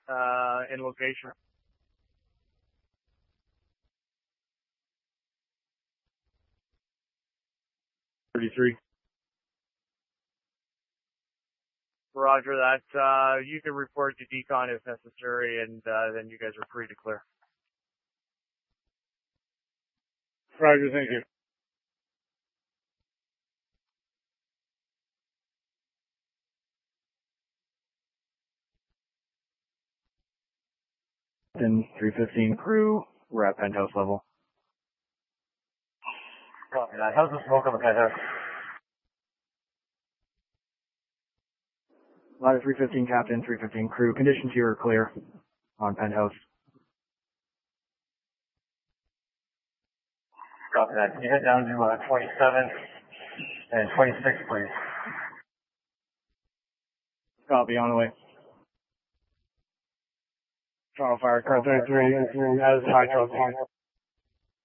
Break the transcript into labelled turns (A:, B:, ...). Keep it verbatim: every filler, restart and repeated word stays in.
A: uh, in location.
B: thirty-three.
A: Roger that. Uh, you can report to decon if necessary, and uh, then you guys are free to clear.
B: Roger, thank you.
C: In three fifteen crew, we're at penthouse level.
D: Copy that. How's the smoke on the penthouse?
C: Ladder three fifteen captain, three fifteen crew. Conditions here are clear on penthouse.
D: Copy that. Can you head down to uh, twenty-seven and twenty-six, please?
C: Copy, on the way.
B: Toronto Fire Car thirty-three, as high trouble.